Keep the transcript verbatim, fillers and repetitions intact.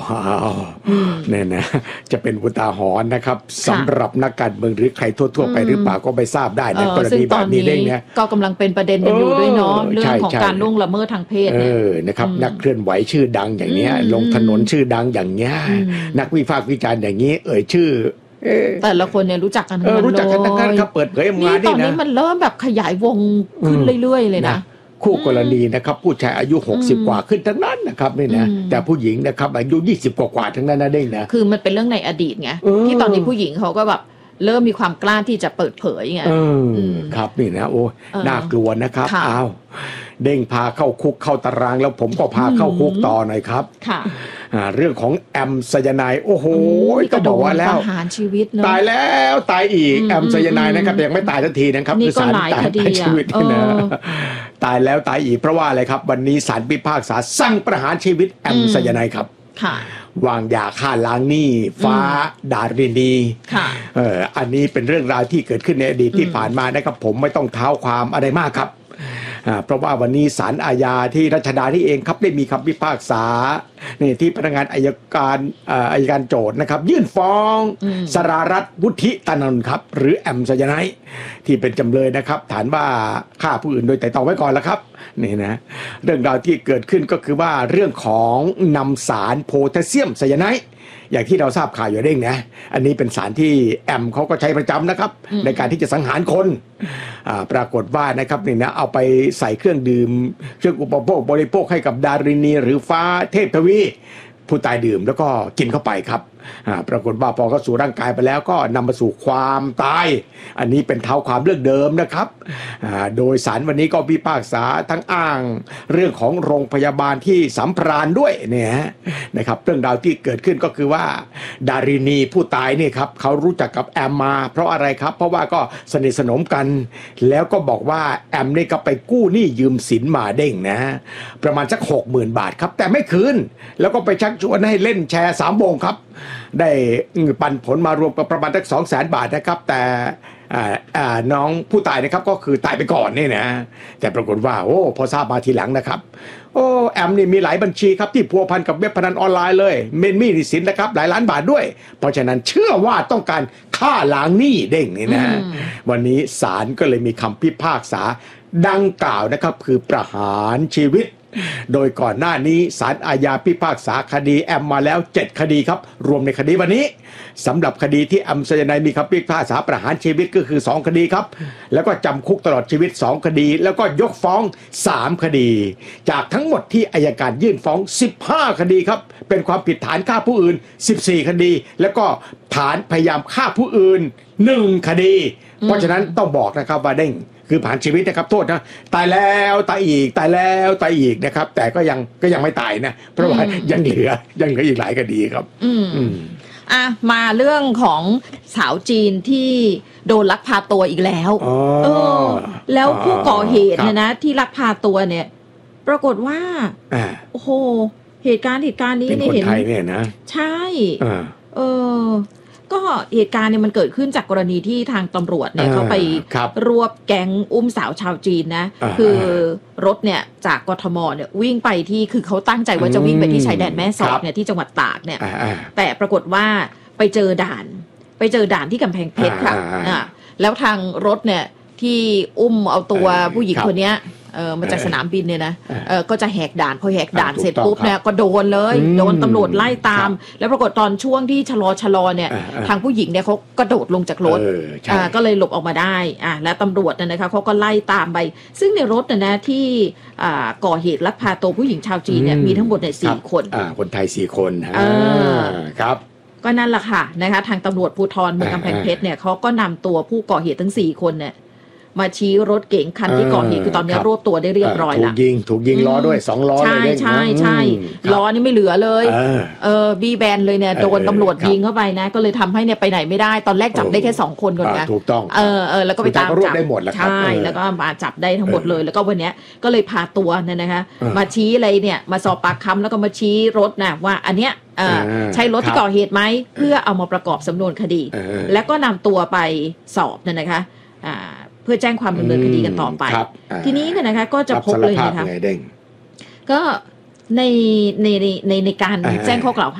เนี่ยนะจะเป็นอุทาหรณ์นะครับสำหรับนักการเมืองหรือใครทั่วๆไปหรือเปล่าก็ไม่ทราบได้นะกรณีแบบนี้เด้งเนี่ยก็กำลังเป็นประเด็นกันอยู่ด้วยเนาะเรื่องของการล่วงละเมิดทางเพศเนี่ยนะครับนักเคลื่อนไหวชื่อดังอย่างเนี้ยลงถนนชื่อดังอย่างเนี้ยนักวิพากษ์วิจารณ์อย่างนี้เอ่ยชื่อแต่ละคนเนี่ยรู้จักกันทั้งนั้นเลยรู้จักกันทั้งนั้นครับเปิดเผยมานี่ตอนนี้มันเริ่มแบบขยายวงขึ้นเรื่อยๆเลยนะคู่กรณีนะครับผู้ชายอายุหกสิบกว่าขึ้นทั้งนั้นนะครับนี่นะแต่ผู้หญิงนะครับอายุยี่สิบกว่าๆทั้งนั้นนะเด้งนะคือมันเป็นเรื่องในอดีตไงที่ตอนนี้ผู้หญิงเขาก็แบบเริ่มมีความกล้าที่จะเปิดเผยไงครับนี่นะโอ้น่ากลัวนะครับอ้าวเด้งพาเข้าคุกเข้าตารางแล้วผมก็พาเข้าคุกต่อหน่อยครับเรื่องของแอมไซยาไนด์โอ้โหก็บอกว่าแล้วประหารชีวิตเนาะตายแล้วตายอีกแอมไซยาไนด์นะครับยังไม่ตายทันทีนะครับคือศาลตายตายชีวิตนะตายแล้วตายอีกเพราะว่าอะไรครับวันนี้ศาลพิพากษาสั่งประหารชีวิตแอมไซยาไนด์ครับวางยาฆ่าล้างหนี้ฟ้าดารินีเอ่ออันนี้เป็นเรื่องราวที่เกิดขึ้นในอดีตที่ผ่านมานะครับผมไม่ต้องเท้าความอะไรมากครับเพราะว่าวันนี้ศาลอาญาที่รัชดานี่เองครับได้มีคำพิพากษานี่ที่พนักงานอัยการอัยการโจทย์นะครับยื่นฟ้องสรารัตน์วุฒิตานนท์ครับหรือแอมไซยาไนด์ที่เป็นจำเลยนะครับฐานว่าฆ่าผู้อื่นโดยไตร่ตรองไว้ก่อนแล้วครับนี่นะเรื่องราวที่เกิดขึ้นก็คือว่าเรื่องของนำสารโพแทสเซียมไซยาไนด์อย่างที่เราทราบข่าวอยู่เด้งนะอันนี้เป็นสารที่แอมเขาก็ใช้ประจำนะครับในการที่จะสังหารคนปรากฏว่านะครับนี่นะเอาไปใส่เครื่องดื่มเครื่องอุปโภคบริโภคให้กับดารินีหรือฟ้าเทพทวีผู้ตายดื่มแล้วก็กินเข้าไปครับปรากฏว่าพอเข้าสู่ร่างกายไปแล้วก็นำมาสู่ความตายอันนี้เป็นเท้าความเรื่องเดิมนะครับโดยศาลวันนี้ก็พิพากษาทั้งอ้างเรื่องของโรงพยาบาลที่สัมพรานด้วยเนี่ยนะครับเรื่องราวที่เกิดขึ้นก็คือว่าดารินีผู้ตายนี่ครับเขารู้จักกับแอมมาเพราะอะไรครับเพราะว่าก็สนิทสนมกันแล้วก็บอกว่าแอมนี่ก็ไปกู้หนี้ยืมสินมาเด้งนะประมาณสัก หกหมื่น บาทครับแต่ไม่คืนแล้วก็ไปชักชวนให้เล่นแชร์สามวงครับได้ปันผลมารวมกับประมาณสัก สองแสน บาทนะครับแต่น้องผู้ตายนะครับก็คือตายไปก่อนนี่นะแต่ปรากฏว่าโอ้พอทราบมาทีหลังนะครับโอ้แอมนี่มีหลายบัญชีครับที่พัวพันกับเว็บพนันออนไลน์เลยเมนมี่หนี้สินนะครับหลายล้านบาทด้วยเพราะฉะนั้นเชื่อว่าต้องการฆ่าล้างหนี้เด้งนี่นะวันนี้ศาลก็เลยมีคำพิพากษาดังกล่าวนะครับคือประหารชีวิตโดยก่อนหน้านี้ศาลอาญาพิพากษาคดีแอมมาแล้วเจ็ดคดีครับรวมในคดีวันนี้สำหรับคดีที่แอมไซยาไนด์มีคำพิพากษาประหารชีวิตก็คือสองคดีครับแล้วก็จำคุกตลอดชีวิตสองคดีแล้วก็ยกฟ้องสามคดีจากทั้งหมดที่อัยการยื่นฟ้องสิบห้าคดีครับเป็นความผิดฐานฆ่าผู้อื่นสิบสี่คดีแล้วก็ฐานพยายามฆ่าผู้อื่นหนึ่งคดีเพราะฉะนั้นต้องบอกนะครับว่าเด้งคือผ่านชีวิตนะครับโทษนะตายแล้วตายอีกตายแล้วตายอีกนะครับแต่ก็ยังก็ยังไม่ตายนะเพราะว่ายังเหลือยังเหลืออีกหลายคดีครับอืมอืมอ่ะมาเรื่องของสาวจีนที่โดนลักพาตัวอีกแล้วเออแล้วผู้ก่อเหตุเนี่ยนะที่ลักพาตัวเนี่ยปรากฏว่าโอ้โหเหตุการณ์เหตุการณ์นี้เป็นคนไทยเนี่ยนะใช่เออก็เหตุการณ์เนี่ยมันเกิดขึ้นจากกรณีที่ทางตำรวจเนี่ยเขาไปรวบแก๊งอุ้มสาวชาวจีนนะคือรถเนี่ยจากกทมเนี่ยวิ่งไปที่คือเขาตั้งใจว่าจะวิ่งไปที่ชายแดนแม่สอดเนี่ยที่จังหวัดตากเนี่ยแต่ปรากฏว่าไปเจอด่านไปเจอด่านที่กำแพงเพชรค่ะแล้วทางรถเนี่ยที่อุ้มเอาตัวผู้หญิงคนนี้เออมาจากสนามบินเนี่ยนะเออก็จะแหกด่านพอแหกด่านเสร็จปุ๊บเนี่ยก็โดนเลยโดนตำรวจไล่ตามแล้วปรากฏตอนช่วงที่ชะลอชะลอเนี่ยทางผู้หญิงเนี่ยเขากระโดดลงจากรถอ่าก็เลยหลบออกมาได้อ่าแล้วตำรวจเนี่ยนะคะเขาก็ไล่ตามไปซึ่งในรถเนี่ยนะที่อ่าก่อเหตุลักพาตัวผู้หญิงชาวจีนเนี่ยมีทั้งหมดเนี่ยสี่คนอ่าคนไทยสี่คนครับก็นั่นแหละค่ะนะคะทางตำรวจภูธรเมืองกำแพงเพชรเนี่ยเขาก็นำตัวผู้ก่อเหตุทั้งสี่คนเนี่ยมาชี้รถเก๋งคันที่ก่อเหตุคือตอนนี้รวบตัวได้เรียบร้อยแล้วถูกยิงถูกยิงล้อด้วยสองล้อเลยใช่ใช่ใช่ล้อนี่ไม่เหลือเลยเออบีแบนเลยเนี่ยโดนตำรวจยิงเข้าไปนะก็เลยทำให้เนี่ยไปไหนไม่ได้ตอนแรกจับได้แค่สองคนก่อนนะถูกต้องเออเออแล้วก็ไปตามจับได้หมดแล้วใช่แล้วก็มาจับได้ทั้งหมดเลยแล้วก็วันนี้ก็เลยพาตัวเนี่ยนะคะมาชี้อะไรเนี่ยมาสอบปากคำแล้วก็มาชี้รถนะว่าอันเนี้ยใช้รถที่ก่อเหตุไหมเพื่อเอามาประกอบสำนวนคดีแล้วก็นำตัวไปสอบเนี่ยนะคะเพื่อแจ้งความดำเนินคดีกันต่อไปทีนี้เนี่ยนะคะก็จะพบเลยนะคะก็ในในในในการแจ้งข้อกล่าว